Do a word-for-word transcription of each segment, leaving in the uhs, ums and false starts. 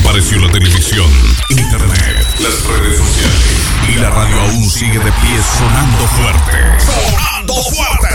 desapareció la televisión, internet, las redes sociales y la radio aún sigue de pie sonando fuerte. ¡Sonando fuerte!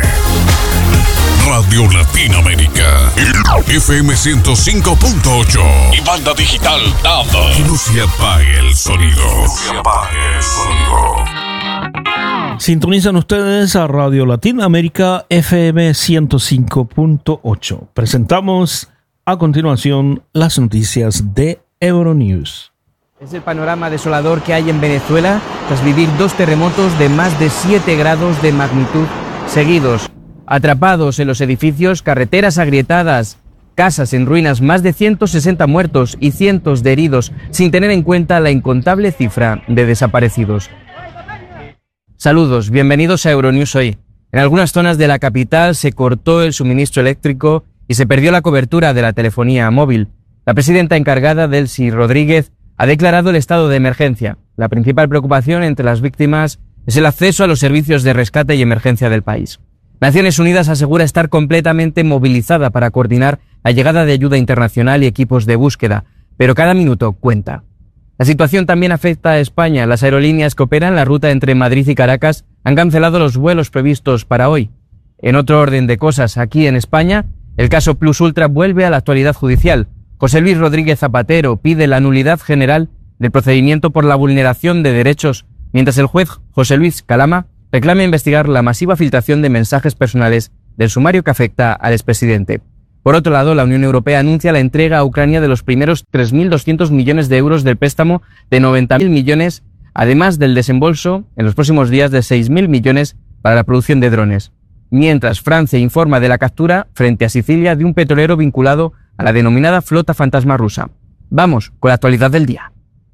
Radio Latinoamérica, F M ciento cinco punto ocho y banda digital D A B. Que no se apague el sonido. No se apague el sonido. Sintonizan ustedes a Radio Latinoamérica F M ciento cinco punto ocho. Presentamos a continuación las noticias de Euronews. Es el panorama desolador que hay en Venezuela tras vivir dos terremotos de más de siete grados de magnitud seguidos. Atrapados en los edificios, carreteras agrietadas, casas en ruinas, más de ciento sesenta muertos y cientos de heridos, sin tener en cuenta la incontable cifra de desaparecidos. Saludos, bienvenidos a Euronews hoy. En algunas zonas de la capital se cortó el suministro eléctrico y se perdió la cobertura de la telefonía móvil. La presidenta encargada, Delcy Rodríguez, ha declarado el estado de emergencia. La principal preocupación entre las víctimas es el acceso a los servicios de rescate y emergencia del país. Naciones Unidas asegura estar completamente movilizada para coordinar la llegada de ayuda internacional y equipos de búsqueda, pero cada minuto cuenta. La situación también afecta a España. Las aerolíneas que operan la ruta entre Madrid y Caracas han cancelado los vuelos previstos para hoy. En otro orden de cosas, aquí en España, el caso Plus Ultra vuelve a la actualidad judicial. José Luis Rodríguez Zapatero pide la nulidad general del procedimiento por la vulneración de derechos, mientras el juez José Luis Calama reclama investigar la masiva filtración de mensajes personales del sumario que afecta al expresidente. Por otro lado, la Unión Europea anuncia la entrega a Ucrania de los primeros tres mil doscientos millones de euros del préstamo de noventa mil millones, además del desembolso en los próximos días de seis mil millones para la producción de drones. Mientras Francia informa de la captura frente a Sicilia de un petrolero vinculado a la denominada flota fantasma rusa. Vamos con la actualidad del día.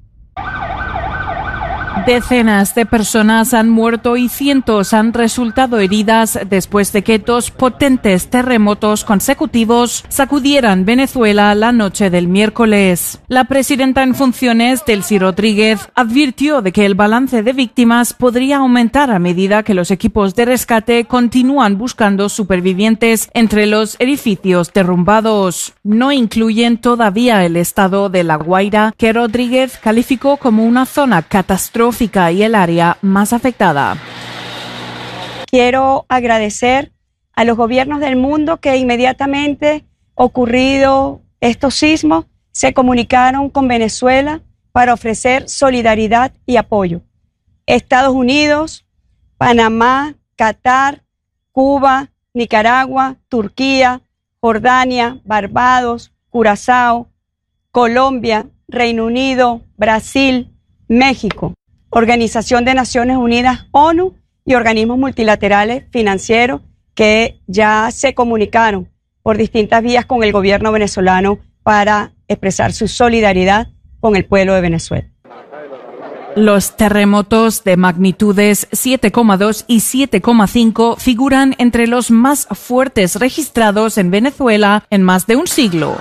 Decenas de personas han muerto y cientos han resultado heridas después de que dos potentes terremotos consecutivos sacudieran Venezuela la noche del miércoles. La presidenta en funciones, Delcy Rodríguez, advirtió de que el balance de víctimas podría aumentar a medida que los equipos de rescate continúan buscando supervivientes entre los edificios derrumbados. No incluyen todavía el estado de La Guaira, que Rodríguez calificó como una zona catastrófica y el área más afectada. Quiero agradecer a los gobiernos del mundo que inmediatamente ocurrido estos sismos se comunicaron con Venezuela para ofrecer solidaridad y apoyo. Estados Unidos, Panamá, Qatar, Cuba, Nicaragua, Turquía, Jordania, Barbados, Curazao, Colombia, Reino Unido, Brasil, México, Organización de Naciones Unidas, ONU y organismos multilaterales financieros que ya se comunicaron por distintas vías con el gobierno venezolano para expresar su solidaridad con el pueblo de Venezuela. Los terremotos de magnitudes siete coma dos y siete coma cinco figuran entre los más fuertes registrados en Venezuela en más de un siglo.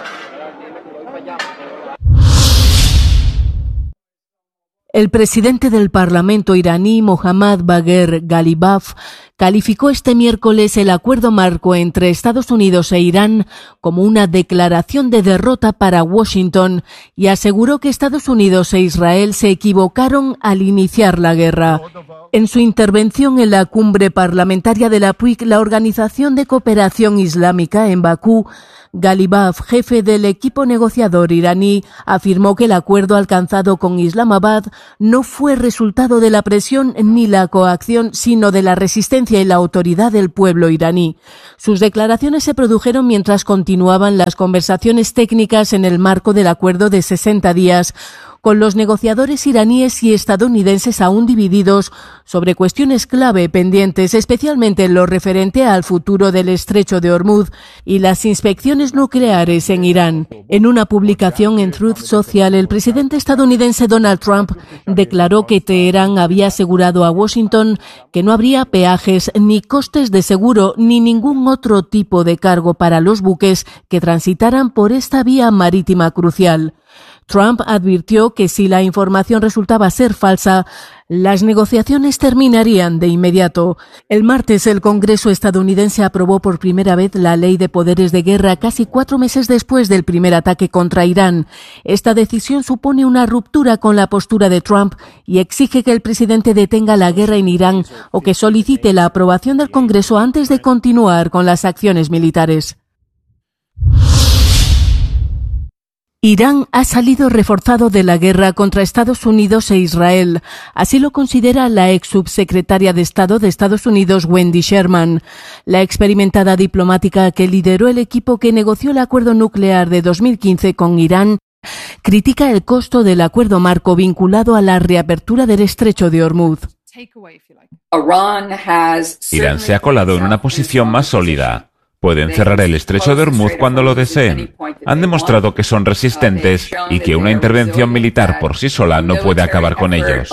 El presidente del Parlamento iraní, Mohammad Bagher Ghalibaf, calificó este miércoles el acuerdo marco entre Estados Unidos e Irán como una declaración de derrota para Washington y aseguró que Estados Unidos e Israel se equivocaron al iniciar la guerra. En su intervención en la cumbre parlamentaria de la P U I C, la Organización de Cooperación Islámica en Bakú, Ghalibaf, jefe del equipo negociador iraní, afirmó que el acuerdo alcanzado con Islamabad no fue resultado de la presión ni la coacción, sino de la resistencia y la autoridad del pueblo iraní. Sus declaraciones se produjeron mientras continuaban las conversaciones técnicas en el marco del acuerdo de sesenta días, con los negociadores iraníes y estadounidenses aún divididos sobre cuestiones clave pendientes, especialmente en lo referente al futuro del estrecho de Hormuz y las inspecciones nucleares en Irán. En una publicación en Truth Social, el presidente estadounidense Donald Trump declaró que Teherán había asegurado a Washington que no habría peajes ni costes de seguro ni ningún otro tipo de cargo para los buques que transitaran por esta vía marítima crucial. Trump advirtió que si la información resultaba ser falsa, las negociaciones terminarían de inmediato. El martes, el Congreso estadounidense aprobó por primera vez la Ley de Poderes de Guerra casi cuatro meses después del primer ataque contra Irán. Esta decisión supone una ruptura con la postura de Trump y exige que el presidente detenga la guerra en Irán o que solicite la aprobación del Congreso antes de continuar con las acciones militares. Irán ha salido reforzado de la guerra contra Estados Unidos e Israel. Así lo considera la ex subsecretaria de Estado de Estados Unidos, Wendy Sherman. La experimentada diplomática que lideró el equipo que negoció el acuerdo nuclear de dos mil quince con Irán critica el costo del acuerdo marco vinculado a la reapertura del estrecho de Hormuz. Irán se ha colado en una posición más sólida. Pueden cerrar el estrecho de Hormuz cuando lo deseen. Han demostrado que son resistentes y que una intervención militar por sí sola no puede acabar con ellos.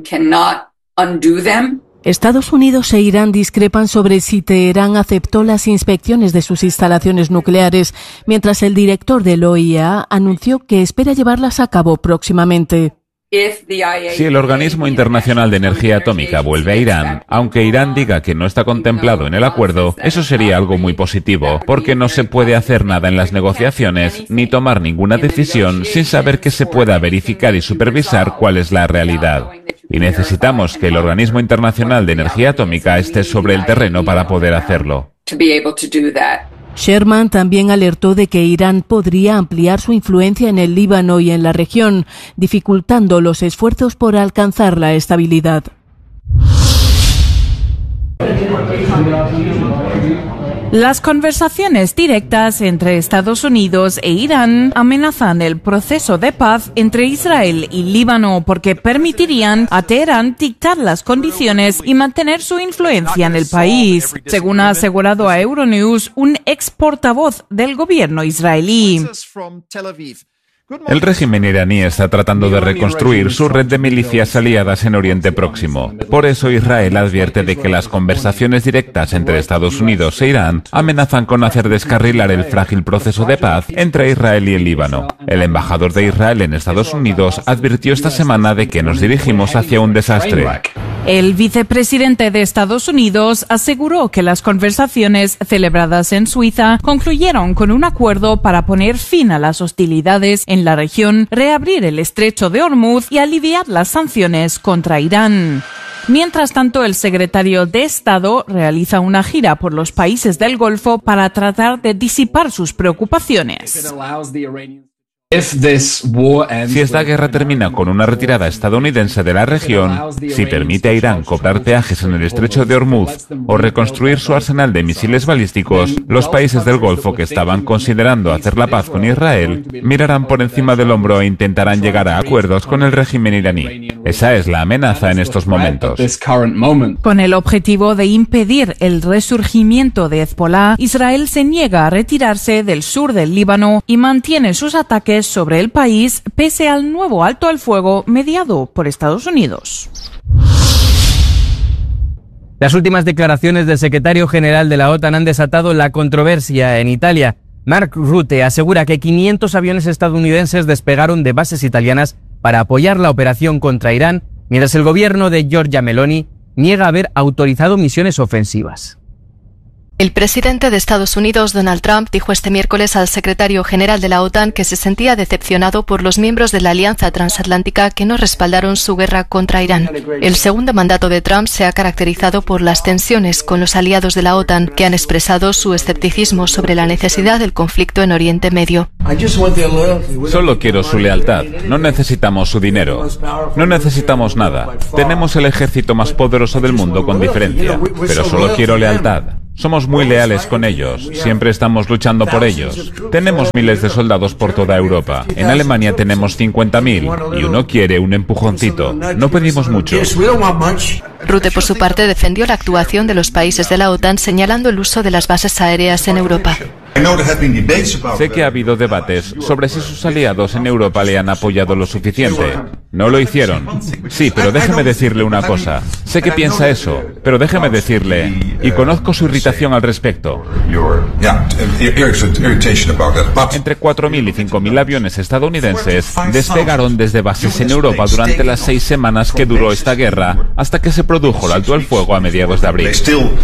Estados Unidos e Irán discrepan sobre si Teherán aceptó las inspecciones de sus instalaciones nucleares, mientras el director del O I A A anunció que espera llevarlas a cabo próximamente. Si el Organismo Internacional de Energía Atómica vuelve a Irán, aunque Irán diga que no está contemplado en el acuerdo, eso sería algo muy positivo, porque no se puede hacer nada en las negociaciones ni tomar ninguna decisión sin saber que se pueda verificar y supervisar cuál es la realidad. Y necesitamos que el Organismo Internacional de Energía Atómica esté sobre el terreno para poder hacerlo. Sherman también alertó de que Irán podría ampliar su influencia en el Líbano y en la región, dificultando los esfuerzos por alcanzar la estabilidad. Las conversaciones directas entre Estados Unidos e Irán amenazan el proceso de paz entre Israel y Líbano porque permitirían a Teherán dictar las condiciones y mantener su influencia en el país, según ha asegurado a Euronews un ex portavoz del gobierno israelí. El régimen iraní está tratando de reconstruir su red de milicias aliadas en Oriente Próximo. Por eso Israel advierte de que las conversaciones directas entre Estados Unidos e Irán amenazan con hacer descarrilar el frágil proceso de paz entre Israel y el Líbano. El embajador de Israel en Estados Unidos advirtió esta semana de que nos dirigimos hacia un desastre. El vicepresidente de Estados Unidos aseguró que las conversaciones celebradas en Suiza concluyeron con un acuerdo para poner fin a las hostilidades en la región, reabrir el estrecho de Hormuz y aliviar las sanciones contra Irán. Mientras tanto, el secretario de Estado realiza una gira por los países del Golfo para tratar de disipar sus preocupaciones. Si esta guerra termina con una retirada estadounidense de la región, si permite a Irán cobrar peajes en el estrecho de Hormuz o reconstruir su arsenal de misiles balísticos, los países del Golfo que estaban considerando hacer la paz con Israel mirarán por encima del hombro e intentarán llegar a acuerdos con el régimen iraní. Esa es la amenaza en estos momentos. Con el objetivo de impedir el resurgimiento de Hezbollah, Israel se niega a retirarse del sur del Líbano y mantiene sus ataques sobre el país pese al nuevo alto al fuego mediado por Estados Unidos. Las últimas declaraciones del secretario general de la OTAN han desatado la controversia en Italia. Mark Rutte asegura que quinientos aviones estadounidenses despegaron de bases italianas para apoyar la operación contra Irán, mientras el gobierno de Giorgia Meloni niega haber autorizado misiones ofensivas. El presidente de Estados Unidos, Donald Trump, dijo este miércoles al secretario general de la OTAN que se sentía decepcionado por los miembros de la Alianza Transatlántica que no respaldaron su guerra contra Irán. El segundo mandato de Trump se ha caracterizado por las tensiones con los aliados de la OTAN, que han expresado su escepticismo sobre la necesidad del conflicto en Oriente Medio. Solo quiero su lealtad. No necesitamos su dinero. No necesitamos nada. Tenemos el ejército más poderoso del mundo con diferencia, pero solo quiero lealtad. Somos muy leales con ellos, siempre estamos luchando por ellos. Tenemos miles de soldados por toda Europa. En Alemania tenemos cincuenta mil y uno quiere un empujoncito. No pedimos mucho. Rutte, por su parte, defendió la actuación de los países de la OTAN señalando el uso de las bases aéreas en Europa. Sé que ha habido debates sobre si sus aliados en Europa le han apoyado lo suficiente. No lo hicieron. Sí, pero déjeme decirle una cosa. Sé que piensa eso, pero déjeme decirle, y conozco su irritación al respecto. Entre cuatro mil y cinco mil aviones estadounidenses despegaron desde bases en Europa durante las seis semanas que duró esta guerra, hasta que se produjo el alto el fuego a mediados de abril.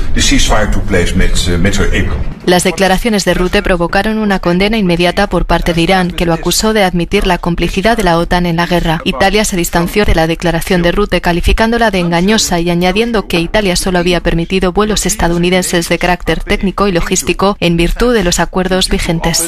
Las declaraciones de Rutte provocaron una condena inmediata por parte de Irán, que lo acusó de admitir la complicidad de la OTAN en la guerra. Italia se distanció de la declaración de Rutte, calificándola de engañosa y añadiendo que Italia solo había permitido vuelos estadounidenses de carácter técnico y logístico en virtud de los acuerdos vigentes.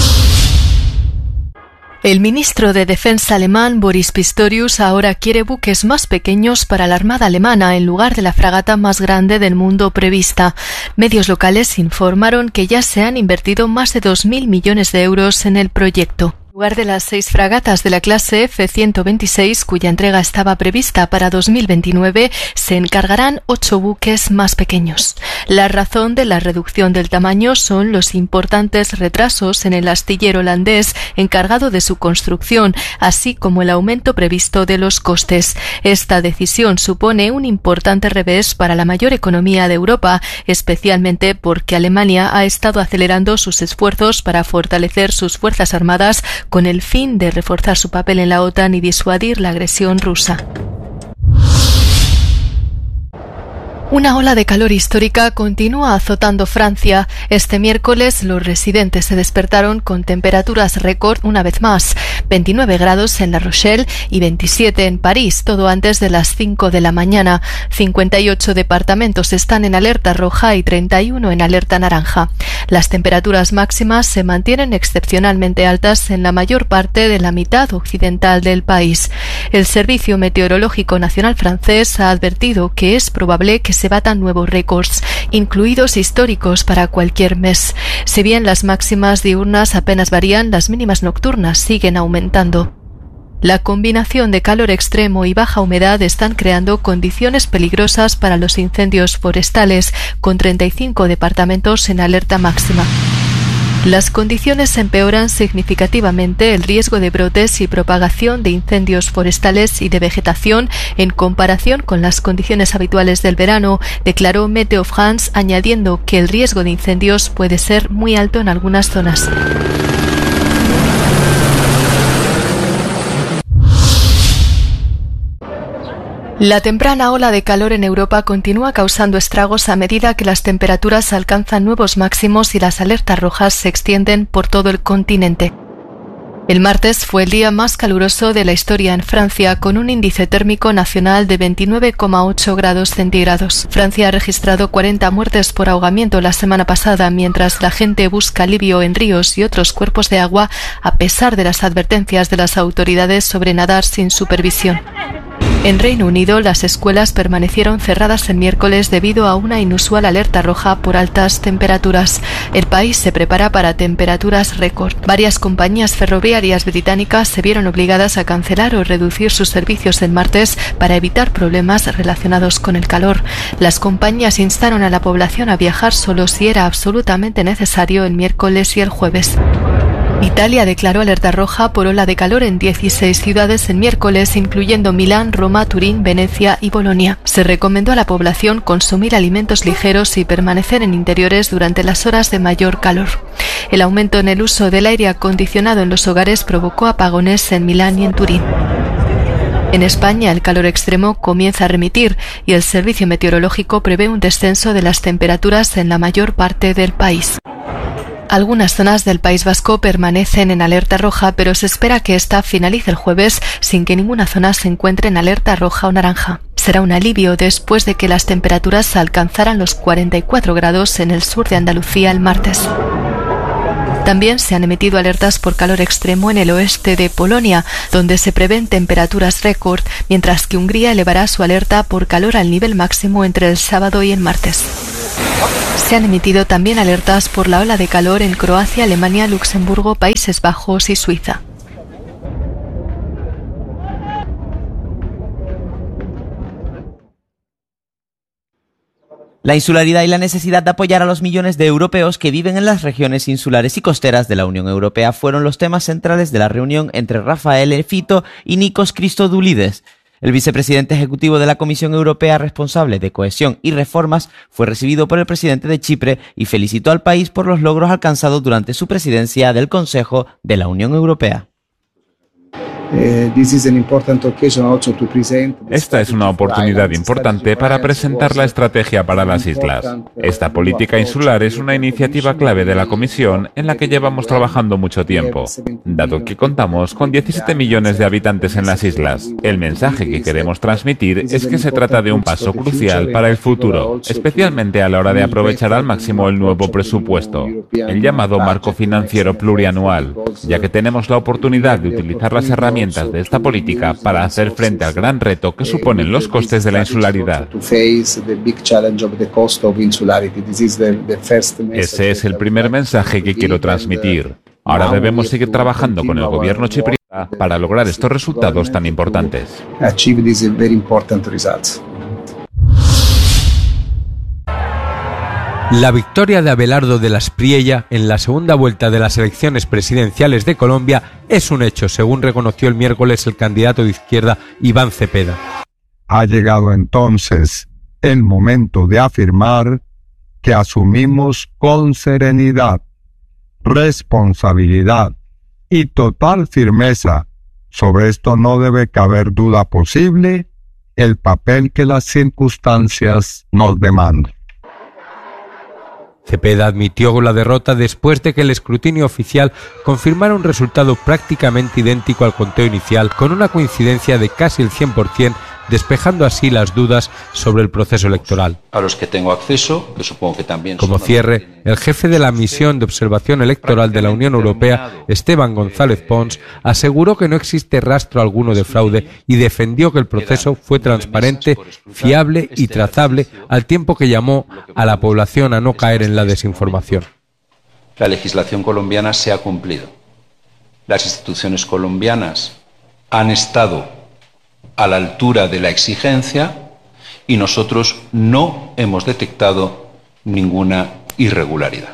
El ministro de Defensa alemán Boris Pistorius ahora quiere buques más pequeños para la Armada alemana en lugar de la fragata más grande del mundo prevista. Medios locales informaron que ya se han invertido más de dos mil millones de euros en el proyecto. En lugar de las seis fragatas de la clase F ciento veintiséis, cuya entrega estaba prevista para dos mil veintinueve, se encargarán ocho buques más pequeños. La razón de la reducción del tamaño son los importantes retrasos en el astillero holandés encargado de su construcción, así como el aumento previsto de los costes. Esta decisión supone un importante revés para la mayor economía de Europa, especialmente porque Alemania ha estado acelerando sus esfuerzos para fortalecer sus fuerzas armadas con el fin de reforzar su papel en la OTAN y disuadir la agresión rusa. Una ola de calor histórica continúa azotando Francia. Este miércoles los residentes se despertaron con temperaturas récord una vez más, veintinueve grados en La Rochelle y veintisiete en París, todo antes de las cinco de la mañana. cincuenta y ocho departamentos están en alerta roja y treinta y uno en alerta naranja. Las temperaturas máximas se mantienen excepcionalmente altas en la mayor parte de la mitad occidental del país. El Servicio Meteorológico Nacional francés ha advertido que es probable que se batan nuevos récords, incluidos históricos para cualquier mes. Si bien las máximas diurnas apenas varían, las mínimas nocturnas siguen aumentando. La combinación de calor extremo y baja humedad están creando condiciones peligrosas para los incendios forestales, con treinta y cinco departamentos en alerta máxima. Las condiciones empeoran significativamente el riesgo de brotes y propagación de incendios forestales y de vegetación en comparación con las condiciones habituales del verano, declaró Meteo France, añadiendo que el riesgo de incendios puede ser muy alto en algunas zonas. La temprana ola de calor en Europa continúa causando estragos a medida que las temperaturas alcanzan nuevos máximos y las alertas rojas se extienden por todo el continente. El martes fue el día más caluroso de la historia en Francia, con un índice térmico nacional de veintinueve coma ocho grados centígrados. Francia ha registrado cuarenta muertes por ahogamiento la semana pasada, mientras la gente busca alivio en ríos y otros cuerpos de agua, a pesar de las advertencias de las autoridades sobre nadar sin supervisión. En Reino Unido, las escuelas permanecieron cerradas el miércoles debido a una inusual alerta roja por altas temperaturas. El país se prepara para temperaturas récord. Varias compañías ferroviarias británicas se vieron obligadas a cancelar o reducir sus servicios el martes para evitar problemas relacionados con el calor. Las compañías instaron a la población a viajar solo si era absolutamente necesario el miércoles y el jueves. Italia declaró alerta roja por ola de calor en dieciséis ciudades el miércoles, incluyendo Milán, Roma, Turín, Venecia y Bolonia. Se recomendó a la población consumir alimentos ligeros y permanecer en interiores durante las horas de mayor calor. El aumento en el uso del aire acondicionado en los hogares provocó apagones en Milán y en Turín. En España, el calor extremo comienza a remitir y el Servicio Meteorológico prevé un descenso de las temperaturas en la mayor parte del país. Algunas zonas del País Vasco permanecen en alerta roja, pero se espera que esta finalice el jueves sin que ninguna zona se encuentre en alerta roja o naranja. Será un alivio después de que las temperaturas alcanzaran los cuarenta y cuatro grados en el sur de Andalucía el martes. También se han emitido alertas por calor extremo en el oeste de Polonia, donde se prevén temperaturas récord, mientras que Hungría elevará su alerta por calor al nivel máximo entre el sábado y el martes. Se han emitido también alertas por la ola de calor en Croacia, Alemania, Luxemburgo, Países Bajos y Suiza. la insularidad y la necesidad de apoyar a los millones de europeos que viven en las regiones insulares y costeras de la Unión Europea fueron los temas centrales de la reunión entre Rafael Fito y Nikos Christodoulides. El vicepresidente ejecutivo de la Comisión Europea responsable de cohesión y reformas fue recibido por el presidente de Chipre y felicitó al país por los logros alcanzados durante su presidencia del Consejo de la Unión Europea. Esta es una oportunidad importante para presentar la estrategia para las islas. Esta política insular es una iniciativa clave de la Comisión en la que llevamos trabajando mucho tiempo, dado que contamos con diecisiete millones de habitantes en las islas. El mensaje que queremos transmitir es que se trata de un paso crucial para el futuro, especialmente a la hora de aprovechar al máximo el nuevo presupuesto, el llamado marco financiero plurianual, ya que tenemos la oportunidad de utilizar las herramientas de esta política para hacer frente al gran reto que suponen los costes de la insularidad. Ese es el primer mensaje que quiero transmitir. Ahora debemos seguir trabajando con el gobierno chipriota para lograr estos resultados tan importantes. La victoria de Abelardo de la Espriella en la segunda vuelta de las elecciones presidenciales de Colombia es un hecho, según reconoció el miércoles el candidato de izquierda Iván Cepeda. Ha llegado entonces el momento de afirmar que asumimos con serenidad, responsabilidad y total firmeza, sobre esto no debe caber duda posible, el papel que las circunstancias nos demandan. Cepeda admitió la derrota después de que el escrutinio oficial confirmara un resultado prácticamente idéntico al conteo inicial, con una coincidencia de casi el cien por ciento, despejando así las dudas sobre el proceso electoral. A los que tengo acceso, que supongo que también... Como cierre, el jefe de la misión de observación electoral de la Unión Europea, Esteban González Pons, aseguró que no existe rastro alguno de fraude y defendió que el proceso fue transparente, fiable y trazable, al tiempo que llamó a la población a no caer en la desinformación. La legislación colombiana se ha cumplido. Las instituciones colombianas han estado a la altura de la exigencia y nosotros no hemos detectado ninguna irregularidad.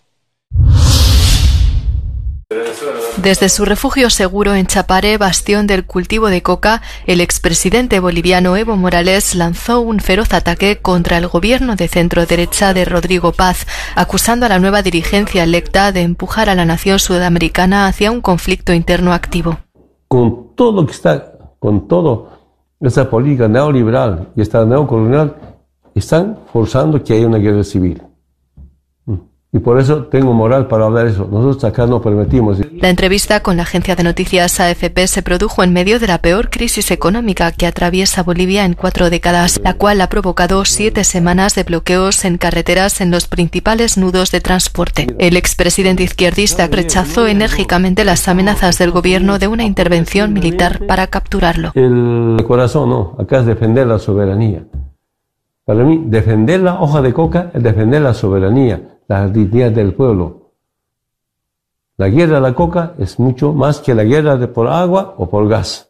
Desde su refugio seguro en Chapare, bastión del cultivo de coca, el expresidente boliviano Evo Morales lanzó un feroz ataque contra el gobierno de centro-derecha de Rodrigo Paz, acusando a la nueva dirigencia electa de empujar a la nación sudamericana hacia un conflicto interno activo. Con todo lo que está, con todo esa política neoliberal y esta neocolonial, están forzando que haya una guerra civil. Y por eso tengo moral para hablar eso. Nosotros acá no permitimos. La entrevista con la agencia de noticias A F P se produjo en medio de la peor crisis económica que atraviesa Bolivia en cuatro décadas, la cual ha provocado siete semanas de bloqueos en carreteras en los principales nudos de transporte. El expresidente izquierdista rechazó enérgicamente las amenazas del gobierno de una intervención militar para capturarlo. El corazón no, acá es defender la soberanía. Para mí, defender la hoja de coca es defender la soberanía, la dignidad del pueblo. La guerra de la coca es mucho más que la guerra de por agua o por gas.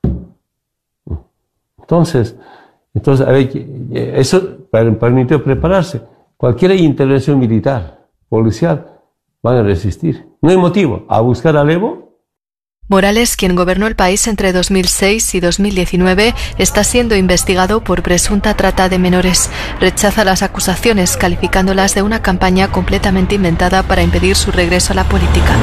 Entonces, entonces a ver, eso permitió prepararse. Cualquier intervención militar, policial, van a resistir. No hay motivo a buscar a Evo. Morales, quien gobernó el país entre dos mil seis y dos mil diecinueve, está siendo investigado por presunta trata de menores. Rechaza las acusaciones, calificándolas de una campaña completamente inventada para impedir su regreso a la política.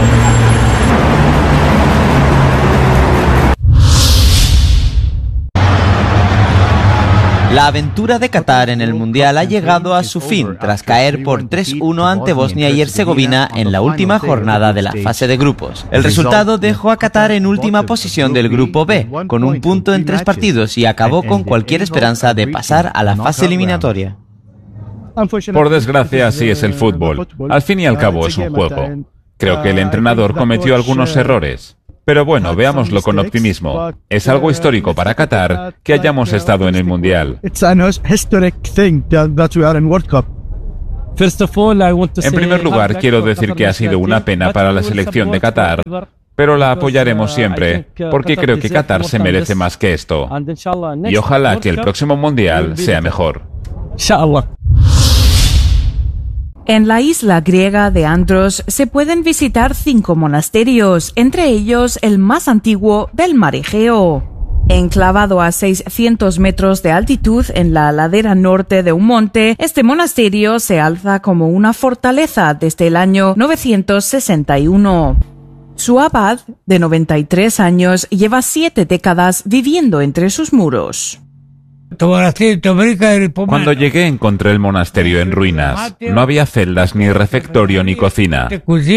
La aventura de Qatar en el Mundial ha llegado a su fin tras caer por tres uno ante Bosnia y Herzegovina en la última jornada de la fase de grupos. El resultado dejó a Qatar en última posición del Grupo B, con un punto en tres partidos y acabó con cualquier esperanza de pasar a la fase eliminatoria. Por desgracia, así es el fútbol. Al fin y al cabo es un juego. Creo que el entrenador cometió algunos errores. Pero bueno, veámoslo con optimismo. Es algo histórico para Qatar que hayamos estado en el Mundial. En primer lugar, quiero decir que ha sido una pena para la selección de Qatar, pero la apoyaremos siempre, porque creo que Qatar se merece más que esto. Y ojalá que el próximo Mundial sea mejor. En la isla griega de Andros se pueden visitar cinco monasterios, entre ellos el más antiguo del mar Egeo. Enclavado a seiscientos metros de altitud en la ladera norte de un monte, este monasterio se alza como una fortaleza desde el año novecientos sesenta y uno. Su abad, de noventa y tres años, lleva siete décadas viviendo entre sus muros. Cuando llegué encontré el monasterio en ruinas. No había celdas, ni refectorio, ni cocina.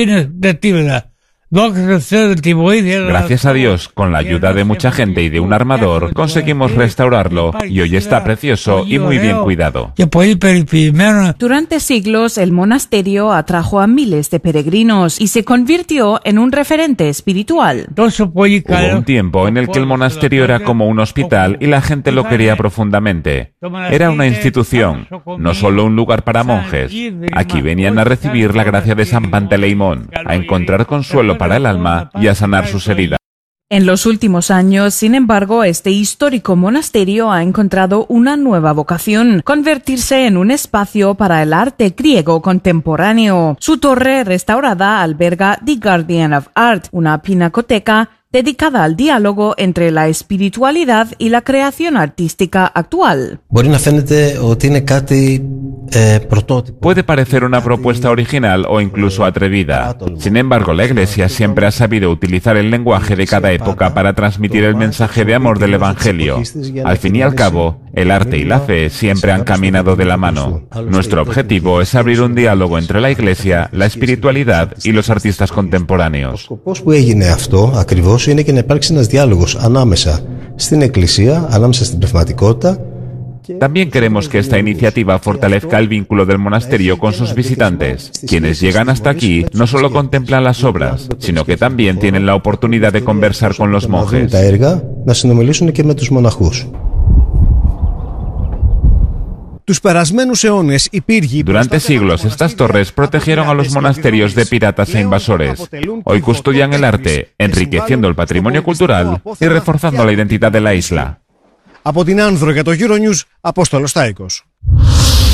Gracias a Dios, con la ayuda de mucha gente y de un armador, conseguimos restaurarlo y hoy está precioso y muy bien cuidado. Durante siglos, el monasterio atrajo a miles de peregrinos y se convirtió en un referente espiritual. Hubo un tiempo en el que el monasterio era como un hospital y la gente lo quería profundamente. Era una institución, no solo un lugar para monjes. Aquí venían a recibir la gracia de San Panteleimón, a encontrar consuelo para el alma y a sanar sus heridas. En los últimos años, sin embargo, este histórico monasterio ha encontrado una nueva vocación: convertirse en un espacio para el arte griego contemporáneo. Su torre restaurada alberga The Guardian of Art, una pinacoteca dedicada al diálogo entre la espiritualidad y la creación artística actual. Puede parecer una propuesta original o incluso atrevida. Sin embargo, la Iglesia siempre ha sabido utilizar el lenguaje de cada época para transmitir el mensaje de amor del Evangelio. Al fin y al cabo, el arte y la fe siempre han caminado de la mano. Nuestro objetivo es abrir un diálogo entre la Iglesia, la espiritualidad y los artistas contemporáneos. Είναι και να υπάρξει ένας διάλογος ανάμεσα στην Εκκλησία, ανάμεσα στην πνευματικότητα. También queremos que esta iniciativa fortalezca el vínculo del monasterio con sus visitantes. Quienes llegan hasta aquí no solo contemplan las obras, sino que también tienen la oportunidad de conversar con los monjes. Τα έργα να συνομιλήσουν και με τους μοναχούς. Durante siglos, estas torres protegieron a los monasterios de piratas e invasores. Hoy custodian el arte, enriqueciendo el patrimonio cultural y reforzando la identidad de la isla. Από την Άνδρο για το Euronews, Απόστολος Τάικος.